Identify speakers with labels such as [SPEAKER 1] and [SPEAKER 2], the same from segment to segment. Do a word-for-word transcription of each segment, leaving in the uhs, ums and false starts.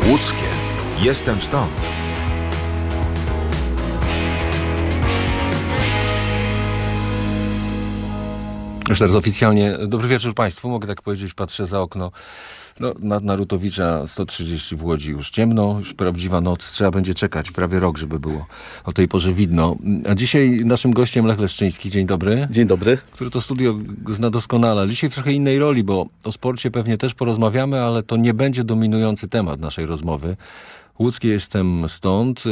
[SPEAKER 1] Łódzkie. Jestem stąd.
[SPEAKER 2] Już teraz oficjalnie. Dobry wieczór Państwu. Mogę tak powiedzieć, patrzę za okno. No, na Narutowicza sto trzydzieści w Łodzi już ciemno, już prawdziwa noc. Trzeba będzie czekać prawie rok, żeby było o tej porze widno. A dzisiaj naszym gościem Lech Leszczyński. Dzień dobry.
[SPEAKER 3] Dzień dobry.
[SPEAKER 2] Który to studio zna doskonale. Dzisiaj w trochę innej roli, bo o sporcie pewnie też porozmawiamy, ale to nie będzie dominujący temat naszej rozmowy. Łódzkie jestem stąd.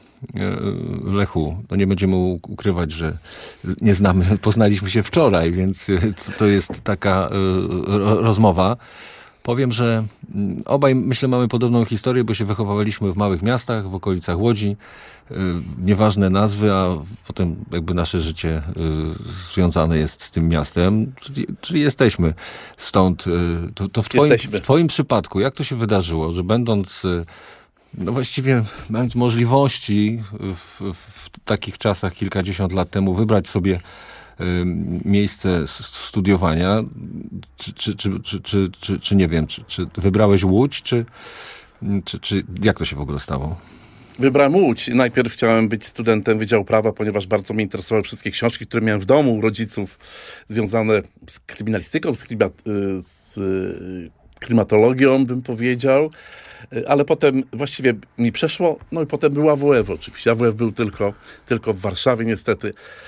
[SPEAKER 2] Lechu, no nie będziemy ukrywać, że nie znamy, poznaliśmy się wczoraj, więc to jest taka rozmowa. Powiem, że obaj, myślę, mamy podobną historię, bo się wychowywaliśmy w małych miastach, w okolicach Łodzi. Nieważne nazwy, a potem jakby nasze życie związane jest z tym miastem. Czyli, czyli jesteśmy stąd. To, to w, twoim,
[SPEAKER 3] jesteśmy.
[SPEAKER 2] w twoim przypadku, jak to się wydarzyło, że będąc... No właściwie mając możliwości w, w takich czasach kilkadziesiąt lat temu wybrać sobie y, miejsce studiowania, czy, czy, czy, czy, czy, czy, czy nie wiem, czy, czy wybrałeś Łódź, czy, czy, czy jak to się w ogóle stało?
[SPEAKER 3] Wybrałem Łódź. Najpierw chciałem być studentem Wydziału Prawa, ponieważ bardzo mnie interesowały wszystkie książki, które miałem w domu u rodziców, związane z kryminalistyką, z, klimat, z klimatologią, bym powiedział. Ale potem właściwie mi przeszło, no i potem był A W F oczywiście. A W F był tylko, tylko w Warszawie niestety.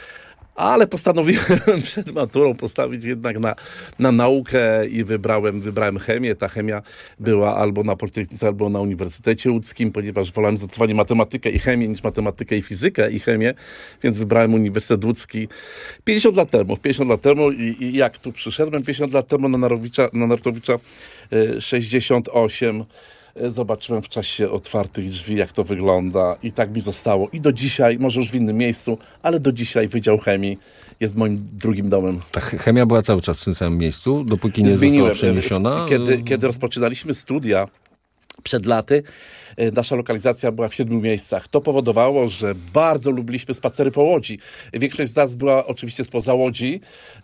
[SPEAKER 3] Ale postanowiłem przed maturą postawić jednak na, na naukę i wybrałem, wybrałem chemię. Ta chemia była albo na Politechnice, albo na Uniwersytecie Łódzkim, ponieważ wolałem zdecydowanie matematykę i chemię niż matematykę i fizykę i chemię, więc wybrałem Uniwersytet Łódzki pięćdziesiąt lat temu. pięćdziesiąt lat temu i, i jak tu przyszedłem pięćdziesiąt lat temu na Narutowicza, na Narutowicza sześćdziesiąt osiem. Zobaczyłem w czasie otwartych drzwi, jak to wygląda i tak mi zostało. I do dzisiaj, może już w innym miejscu, ale do dzisiaj Wydział Chemii jest moim drugim domem.
[SPEAKER 2] Ta chemia była cały czas w tym samym miejscu, dopóki nie
[SPEAKER 3] Zmieniłem.
[SPEAKER 2] została przeniesiona?
[SPEAKER 3] Kiedy, kiedy rozpoczynaliśmy studia przed laty, nasza lokalizacja była w siedmiu miejscach. To powodowało, że bardzo lubiliśmy spacery po Łodzi. Większość z nas była oczywiście spoza Łodzi,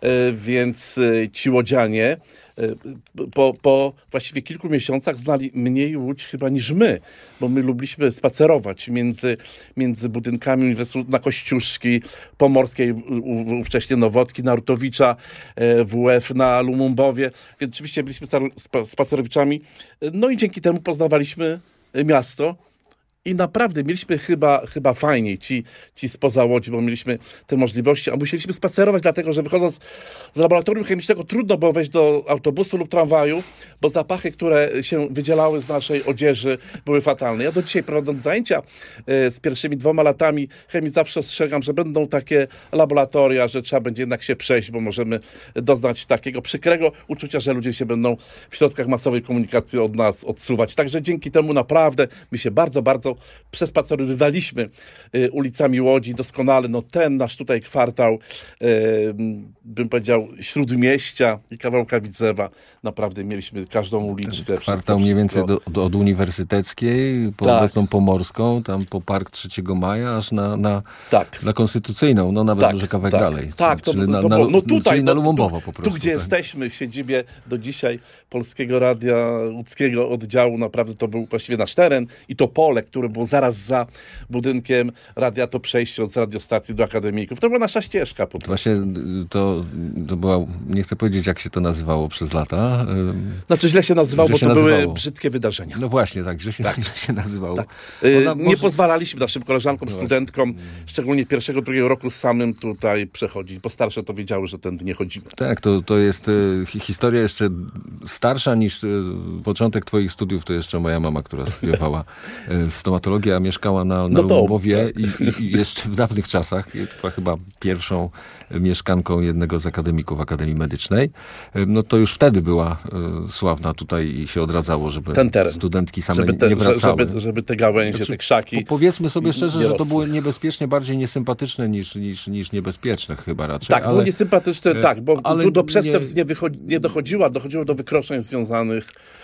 [SPEAKER 3] więc ci łodzianie po, po właściwie kilku miesiącach znali mniej Łódź chyba niż my, bo my lubiliśmy spacerować między, między budynkami Uniwersytetu na Kościuszki, Pomorskiej, wcześniej Nowotki, Narutowicza, W U F na Lumumbowie, więc oczywiście byliśmy spacerowiczami. No i dzięki temu poznawaliśmy miasto. I naprawdę mieliśmy chyba, chyba fajniej ci, ci spoza Łodzi, bo mieliśmy te możliwości, a musieliśmy spacerować, dlatego że wychodząc z laboratorium chemicznego trudno było wejść do autobusu lub tramwaju, bo zapachy, które się wydzielały z naszej odzieży, były fatalne. Ja do dzisiaj prowadząc zajęcia y, z pierwszymi dwoma latami chemii zawsze ostrzegam, że będą takie laboratoria, że trzeba będzie jednak się przejść, bo możemy doznać takiego przykrego uczucia, że ludzie się będą w środkach masowej komunikacji od nas odsuwać. Także dzięki temu naprawdę my się bardzo, bardzo przespacerowywaliśmy y, ulicami Łodzi doskonale. No ten nasz tutaj kwartał, y, bym powiedział, Śródmieścia i kawałka Widzewa. Naprawdę mieliśmy każdą uliczkę.
[SPEAKER 2] Kwartał mniej więcej do, do, od Uniwersyteckiej, po
[SPEAKER 3] tak.
[SPEAKER 2] obecną Pomorską, tam po Park trzeciego maja, aż na, na,
[SPEAKER 3] tak.
[SPEAKER 2] na Konstytucyjną. No nawet
[SPEAKER 3] tak,
[SPEAKER 2] może kawałek
[SPEAKER 3] tak,
[SPEAKER 2] dalej.
[SPEAKER 3] Tak, to,
[SPEAKER 2] czyli
[SPEAKER 3] to,
[SPEAKER 2] na,
[SPEAKER 3] to,
[SPEAKER 2] na,
[SPEAKER 3] no tutaj,
[SPEAKER 2] czyli na Lumumbowo po prostu.
[SPEAKER 3] Tu, gdzie
[SPEAKER 2] tak.
[SPEAKER 3] jesteśmy, w siedzibie do dzisiaj Polskiego Radia Łódzkiego oddziału, naprawdę to był właściwie nasz teren i to pole, które było zaraz za budynkiem radia, to przejście od radiostacji do akademików. To była nasza ścieżka po prostu.
[SPEAKER 2] Właśnie to, to była, nie chcę powiedzieć, jak się to nazywało przez lata.
[SPEAKER 3] Znaczy źle się nazywało,
[SPEAKER 2] źle
[SPEAKER 3] bo
[SPEAKER 2] się
[SPEAKER 3] to
[SPEAKER 2] nazywało.
[SPEAKER 3] były brzydkie wydarzenia.
[SPEAKER 2] No właśnie, tak, źle się,
[SPEAKER 3] tak.
[SPEAKER 2] źle się nazywało.
[SPEAKER 3] Tak. Yy,
[SPEAKER 2] Ona
[SPEAKER 3] nie
[SPEAKER 2] może...
[SPEAKER 3] pozwalaliśmy naszym koleżankom,
[SPEAKER 2] no
[SPEAKER 3] studentkom, szczególnie pierwszego, drugiego roku samym tutaj przechodzić, bo starsze to wiedziały, że tędy nie chodzimy.
[SPEAKER 2] Tak, to, to jest y, historia jeszcze starsza niż y, początek twoich studiów, to jeszcze moja mama, która studiowała y, stomatologię, a mieszkała na, na
[SPEAKER 3] no to,
[SPEAKER 2] Lumumbowie
[SPEAKER 3] tak.
[SPEAKER 2] i, i jeszcze w dawnych czasach, była chyba pierwszą mieszkanką jednego z akademików Akademii Medycznej, y, no to już wtedy była y, sławna tutaj i się odradzało, żeby
[SPEAKER 3] ten teren,
[SPEAKER 2] studentki same
[SPEAKER 3] żeby te,
[SPEAKER 2] nie wracały.
[SPEAKER 3] Żeby, żeby te gałęzie,
[SPEAKER 2] znaczy,
[SPEAKER 3] te krzaki...
[SPEAKER 2] po, powiedzmy sobie szczerze,
[SPEAKER 3] nie
[SPEAKER 2] że to
[SPEAKER 3] rosły.
[SPEAKER 2] było niebezpiecznie bardziej niesympatyczne niż, niż, niż niebezpieczne chyba raczej.
[SPEAKER 3] Tak,
[SPEAKER 2] ale,
[SPEAKER 3] było niesympatyczne, tak, bo
[SPEAKER 2] ale
[SPEAKER 3] tu do przestępstw
[SPEAKER 2] nie...
[SPEAKER 3] nie, wychodzi, nie dochodziło, dochodziło do wykroczeń związanych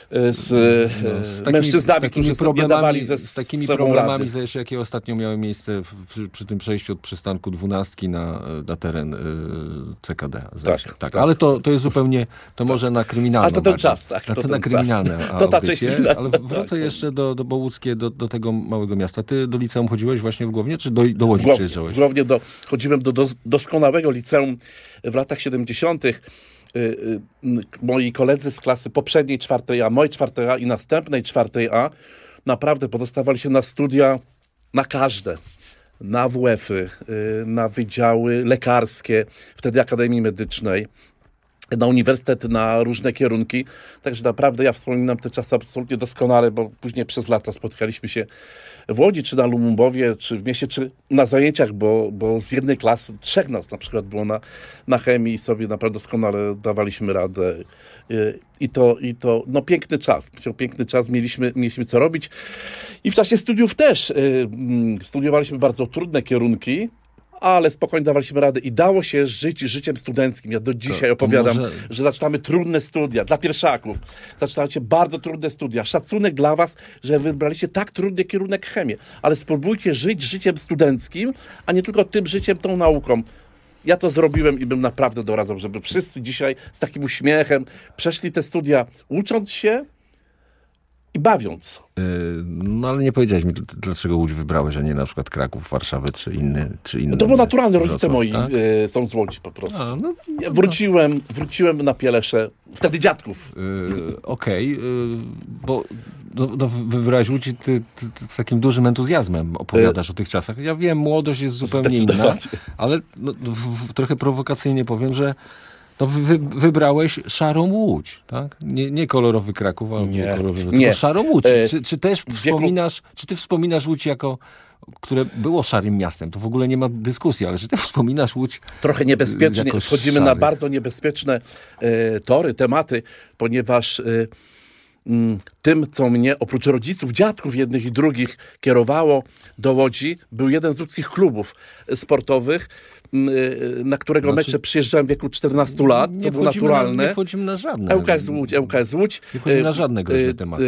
[SPEAKER 3] z,
[SPEAKER 2] no, z takimi,
[SPEAKER 3] mężczyznami,
[SPEAKER 2] z takimi
[SPEAKER 3] którzy sobie dawali ze
[SPEAKER 2] z takimi
[SPEAKER 3] sobą
[SPEAKER 2] problemami,
[SPEAKER 3] rady.
[SPEAKER 2] zdaje się, jakie ostatnio miały miejsce w, przy, przy tym przejściu od przystanku dwunastki na, na teren y, C K D. Tak,
[SPEAKER 3] tak,
[SPEAKER 2] tak.
[SPEAKER 3] tak.
[SPEAKER 2] Ale to, to jest zupełnie, to może na kryminalną.
[SPEAKER 3] A to ten
[SPEAKER 2] bardziej.
[SPEAKER 3] czas, tak.
[SPEAKER 2] Na,
[SPEAKER 3] To
[SPEAKER 2] to
[SPEAKER 3] ten
[SPEAKER 2] na kryminalne
[SPEAKER 3] czas. To ta część
[SPEAKER 2] audycje,
[SPEAKER 3] kryminalna,
[SPEAKER 2] ale wrócę
[SPEAKER 3] tak,
[SPEAKER 2] jeszcze do, do Bołuckiej, do, do tego małego miasta. Ty do liceum chodziłeś właśnie w Głownie, czy do, do Łodzi
[SPEAKER 3] W Głownie,
[SPEAKER 2] przyjeżdżałeś?
[SPEAKER 3] w Głownie do, chodziłem do dos, doskonałego liceum w latach siedemdziesiątych. Y, y, moi koledzy z klasy poprzedniej czwartej A, mojej czwartej A i następnej czwartej A naprawdę pozostawali się na studia, na każde, na W F-y, y, na wydziały lekarskie, wtedy Akademii Medycznej, na uniwersytet, na różne kierunki. Także naprawdę ja wspominam te czasy absolutnie doskonale, bo później przez lata spotkaliśmy się w Łodzi, czy na Lumumbowie, czy w mieście, czy na zajęciach, bo, bo z jednej klasy trzech nas na przykład było na, na chemii i sobie naprawdę doskonale dawaliśmy radę. I to, i to no piękny czas. Piękny czas, mieliśmy, mieliśmy co robić. I w czasie studiów też studiowaliśmy bardzo trudne kierunki, ale spokojnie dawaliśmy radę i dało się żyć życiem studenckim. Ja do dzisiaj
[SPEAKER 2] to, to
[SPEAKER 3] opowiadam,
[SPEAKER 2] może...
[SPEAKER 3] że zaczynamy trudne studia dla pierwszaków. Zaczynacie bardzo trudne studia. Szacunek dla was, że wybraliście tak trudny kierunek chemię. Ale spróbujcie żyć życiem studenckim, a nie tylko tym życiem, tą nauką. Ja to zrobiłem i bym naprawdę doradzał, żeby wszyscy dzisiaj z takim uśmiechem przeszli te studia, ucząc się i bawiąc.
[SPEAKER 2] Yy, no ale nie powiedziałeś mi, dlaczego Łódź wybrałeś, a nie na przykład Kraków, Warszawę, czy inny, czy inny.
[SPEAKER 3] No to było naturalne, rodzice
[SPEAKER 2] Wrocław,
[SPEAKER 3] moi
[SPEAKER 2] tak?
[SPEAKER 3] y, są z Łodzi po prostu.
[SPEAKER 2] A, no,
[SPEAKER 3] Ja wróciłem, wróciłem na Pielesze, wtedy dziadków.
[SPEAKER 2] Yy, Okej, okay, yy, bo no, no, wybrałeś Łódź, ty, ty, ty z takim dużym entuzjazmem opowiadasz yy. o tych czasach. Ja wiem, młodość jest zupełnie inna, ale no, w, w, trochę prowokacyjnie powiem, że no wy, wybrałeś szarą Łódź, tak? Nie, nie kolorowy Kraków, ale nie, kolorowy, tylko nie. szarą Łódź. E, czy, czy też wspominasz, wieku... czy ty wspominasz Łódź jako, które było szarym miastem? To w ogóle nie ma dyskusji, ale czy ty wspominasz Łódź
[SPEAKER 3] trochę niebezpiecznie, wchodzimy
[SPEAKER 2] szary.
[SPEAKER 3] na bardzo niebezpieczne e, tory, tematy, ponieważ e, m, tym, co mnie oprócz rodziców, dziadków jednych i drugich kierowało do Łodzi, był jeden z łódzkich klubów sportowych, na którego znaczy, mecze przyjeżdżałem w wieku czternastu lat, co było naturalne.
[SPEAKER 2] Na, nie wchodzimy na żadne.
[SPEAKER 3] L K S Łódź, L K S Łódź.
[SPEAKER 2] Nie wchodzimy na żadne groźne tematy.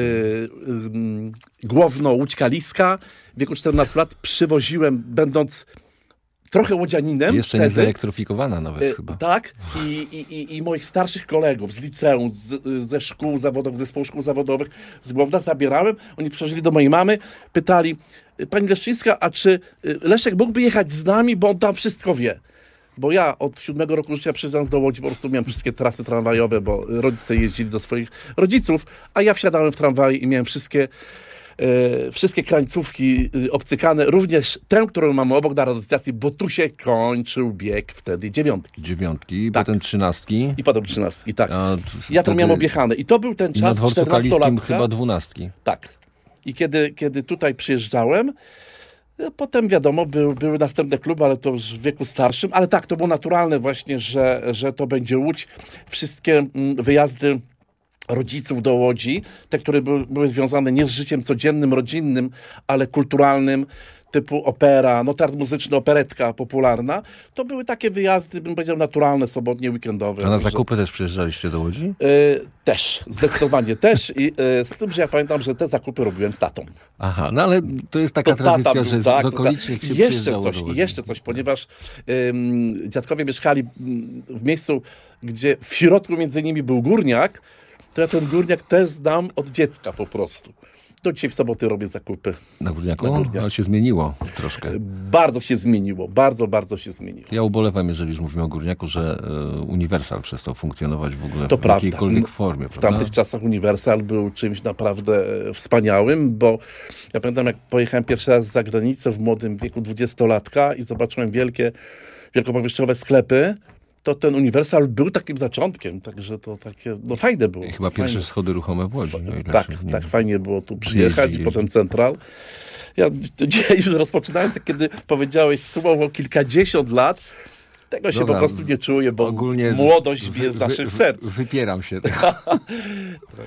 [SPEAKER 3] Główno Łódź Kaliska. W wieku czternastu lat przywoziłem, będąc trochę łodzianinem.
[SPEAKER 2] Jeszcze
[SPEAKER 3] wtedy,
[SPEAKER 2] nie zaelektrofikowana nawet y, chyba.
[SPEAKER 3] Tak. I, i, I moich starszych kolegów z liceum, z, ze szkół zawodowych, zespołu szkół zawodowych z Głowna zabierałem. Oni przychodzili do mojej mamy, pytali: pani Leszczyńska, a czy Leszek mógłby jechać z nami, bo on tam wszystko wie? Bo ja od siódmego roku życia przyjeżdżając do Łodzi po prostu miałem wszystkie trasy tramwajowe, bo rodzice jeździli do swoich rodziców, a ja wsiadałem w tramwaj i miałem wszystkie e, wszystkie krańcówki obcykane, również tę, którą mamy obok na radiostacji, bo tu się kończył bieg wtedy dziewiątki.
[SPEAKER 2] Dziewiątki,
[SPEAKER 3] tak.
[SPEAKER 2] Potem trzynastki.
[SPEAKER 3] I potem trzynastki, tak.
[SPEAKER 2] A
[SPEAKER 3] ja to miałem objechane. I to był ten czas
[SPEAKER 2] na dworcu kaliskim
[SPEAKER 3] czternastolatka.
[SPEAKER 2] chyba dwunastki.
[SPEAKER 3] Tak. I kiedy, kiedy tutaj przyjeżdżałem, potem wiadomo, były, były następne kluby, ale to już w wieku starszym. Ale tak, to było naturalne właśnie, że, że to będzie Łódź. Wszystkie wyjazdy rodziców do Łodzi, te, które były, były związane nie z życiem codziennym, rodzinnym, ale kulturalnym, typu opera, no teatr muzyczny, operetka popularna, to były takie wyjazdy, bym powiedział, naturalne, sobotnie, weekendowe.
[SPEAKER 2] A na zakupy że... też przyjeżdżaliście do Łodzi? Yy,
[SPEAKER 3] też, zdecydowanie też. I yy, z tym, że ja pamiętam, że te zakupy robiłem z tatą.
[SPEAKER 2] Aha, no ale to jest taka to tradycja, był, że tak, z okolicznych się
[SPEAKER 3] jeszcze coś, do jeszcze coś, ponieważ yy, dziadkowie mieszkali w miejscu, gdzie w środku między nimi był górniak, to ja ten górniak też znam od dziecka po prostu. Do dzisiaj w soboty robię zakupy.
[SPEAKER 2] Na górniaku? Na górniaku. Ale się zmieniło troszkę.
[SPEAKER 3] Bardzo się zmieniło. Bardzo, bardzo się zmieniło.
[SPEAKER 2] Ja ubolewam, jeżeli już mówimy o górniaku, że e, Uniwersal przestał funkcjonować w ogóle
[SPEAKER 3] to
[SPEAKER 2] w
[SPEAKER 3] prawda.
[SPEAKER 2] jakiejkolwiek formie.
[SPEAKER 3] W
[SPEAKER 2] prawda?
[SPEAKER 3] tamtych czasach Uniwersal był czymś naprawdę wspaniałym, bo ja pamiętam, jak pojechałem pierwszy raz za granicę w młodym wieku dwudziestolatka i zobaczyłem wielkie, wielkopowierzchniowe sklepy, to ten Uniwersal był takim zaczątkiem, także to takie, no fajne było.
[SPEAKER 2] I chyba
[SPEAKER 3] fajne.
[SPEAKER 2] Pierwsze schody ruchome w Łodzi.
[SPEAKER 3] No tak, tak, fajnie było tu przyjechać jeździ, i jeździ. Potem Central. Ja dzisiaj już rozpoczynając, kiedy powiedziałeś słowo kilkadziesiąt lat, tego się Dobra, po prostu nie czuję, bo ogólnie młodość bije z naszych
[SPEAKER 2] wy,
[SPEAKER 3] serc.
[SPEAKER 2] Wypieram się.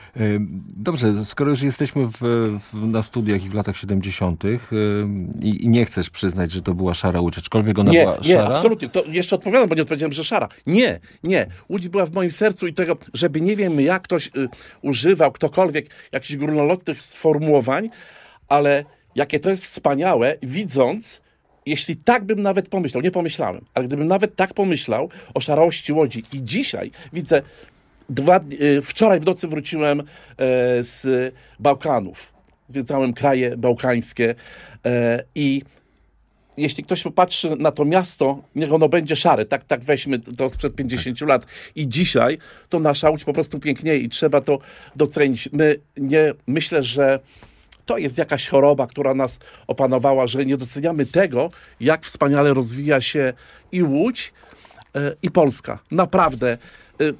[SPEAKER 2] Dobrze, skoro już jesteśmy w, w, na studiach i w latach siedemdziesiątych i, i nie chcesz przyznać, że to była szara Łódź, aczkolwiek ona
[SPEAKER 3] nie,
[SPEAKER 2] była
[SPEAKER 3] nie,
[SPEAKER 2] szara?
[SPEAKER 3] Nie, absolutnie. To jeszcze odpowiadam, bo nie odpowiedziałem, że szara. Nie, nie. Łódź była w moim sercu i tego, żeby nie wiem, jak ktoś y, używał, ktokolwiek, jakichś górnolotnych sformułowań, ale jakie to jest wspaniałe, widząc, jeśli tak bym nawet pomyślał, nie pomyślałem, ale gdybym nawet tak pomyślał o szarości Łodzi i dzisiaj widzę, dwa, y, wczoraj w nocy wróciłem y, z Bałkanów. Zwiedzałem kraje bałkańskie y, i jeśli ktoś popatrzy na to miasto, niech ono będzie szare, tak, tak weźmy to sprzed pięćdziesięciu lat i dzisiaj, to nasza Łódź po prostu pięknieje i trzeba to docenić. My nie, myślę, że to jest jakaś choroba, która nas opanowała, że nie doceniamy tego, jak wspaniale rozwija się i Łódź, yy, i Polska. Naprawdę. Yy,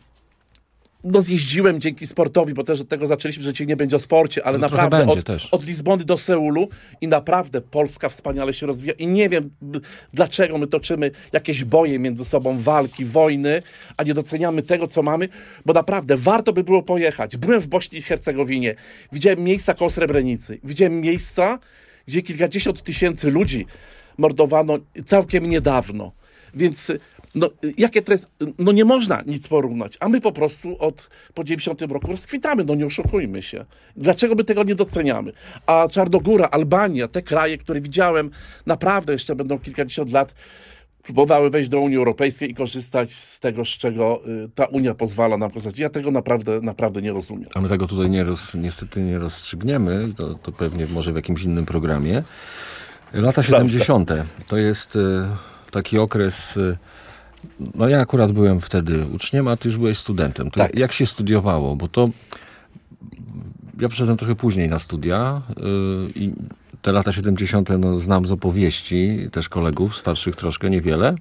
[SPEAKER 3] No zjeździłem dzięki sportowi, bo też od tego zaczęliśmy, że dzisiaj nie będzie o sporcie, ale
[SPEAKER 2] no
[SPEAKER 3] naprawdę od,
[SPEAKER 2] też.
[SPEAKER 3] od Lizbony do Seulu i naprawdę Polska wspaniale się rozwija i nie wiem, dlaczego my toczymy jakieś boje między sobą, walki, wojny, a nie doceniamy tego, co mamy, bo naprawdę warto by było pojechać. Byłem w Bośni i Hercegowinie, widziałem miejsca koło Srebrenicy, widziałem miejsca, gdzie kilkadziesiąt tysięcy ludzi mordowano całkiem niedawno, więc no, jakie to jest, no nie można nic porównać, a my po prostu od po dziewięćdziesiątym roku rozkwitamy, no nie oszukujmy się. Dlaczego my tego nie doceniamy? A Czarnogóra, Albania, te kraje, które widziałem, naprawdę jeszcze będą kilkadziesiąt lat próbowały wejść do Unii Europejskiej i korzystać z tego, z czego ta Unia pozwala nam korzystać. Ja tego naprawdę, naprawdę nie rozumiem.
[SPEAKER 2] A my tego tutaj nie roz, niestety nie rozstrzygniemy, to, to pewnie może w jakimś innym programie. Lata siedemdziesiąte to jest taki okres. No ja akurat byłem wtedy uczniem, a ty już byłeś studentem. To tak. Jak się studiowało? Bo to ja przyszedłem trochę później na studia yy, i te lata siedemdziesiąte no, znam z opowieści też kolegów, starszych troszkę, niewiele.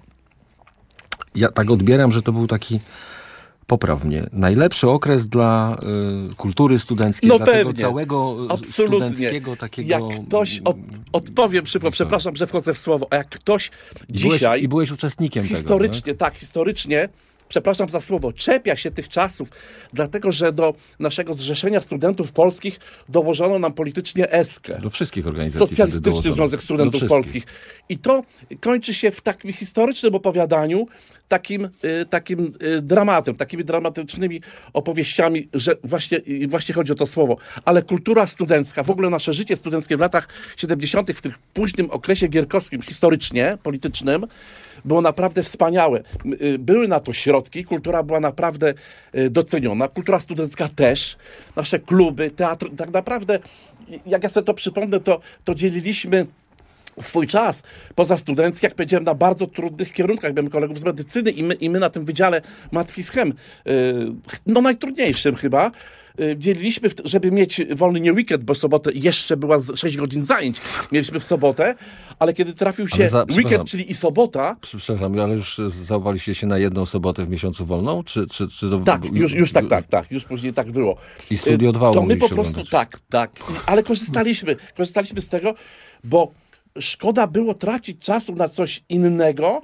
[SPEAKER 2] Ja tak odbieram, że to był taki, popraw mnie, najlepszy okres dla y, kultury studenckiej,
[SPEAKER 3] no
[SPEAKER 2] dla
[SPEAKER 3] pewnie.
[SPEAKER 2] tego całego
[SPEAKER 3] absolutnie.
[SPEAKER 2] Studenckiego takiego...
[SPEAKER 3] Jak ktoś, od, odpowiem szybko, przepraszam, że wchodzę w słowo, a jak ktoś
[SPEAKER 2] I
[SPEAKER 3] dzisiaj...
[SPEAKER 2] Byłeś, I byłeś uczestnikiem
[SPEAKER 3] historycznie,
[SPEAKER 2] tego, tak?
[SPEAKER 3] tak, historycznie, przepraszam za słowo, czepia się tych czasów, dlatego że do naszego Zrzeszenia Studentów Polskich dołożono nam politycznie eskę.
[SPEAKER 2] Do wszystkich organizacji.
[SPEAKER 3] Socjalistyczny Związek Studentów Polskich. I to kończy się w takim historycznym opowiadaniu, takim, y, takim y, dramatem, takimi dramatycznymi opowieściami, że właśnie, y, właśnie chodzi o to słowo. Ale kultura studencka, w ogóle nasze życie studenckie w latach siedemdziesiątych, w tym późnym okresie gierkowskim, historycznie, politycznym, było naprawdę wspaniałe. Były na to środki, kultura była naprawdę doceniona, kultura studencka też, nasze kluby, teatr, tak naprawdę, jak ja sobie to przypomnę, to, to dzieliliśmy swój czas pozastudencki, jak powiedziałem, na bardzo trudnych kierunkach. Miałem kolegów z medycyny i my, i my na tym wydziale Matwi Chem, no najtrudniejszym chyba, dzieliliśmy, żeby mieć wolny nie weekend, bo sobotę jeszcze była sześć godzin zajęć. Mieliśmy w sobotę, ale kiedy trafił się za, weekend, czyli i sobota...
[SPEAKER 2] Przepraszam, ale już załapaliście się na jedną sobotę w miesiącu wolną? Czy, czy, czy to...
[SPEAKER 3] Tak, już, już tak, tak, tak. Już później tak było.
[SPEAKER 2] I studio dwa
[SPEAKER 3] To my po prostu,
[SPEAKER 2] oglądać.
[SPEAKER 3] tak, tak. Ale korzystaliśmy, korzystaliśmy z tego, bo szkoda było tracić czasu na coś innego,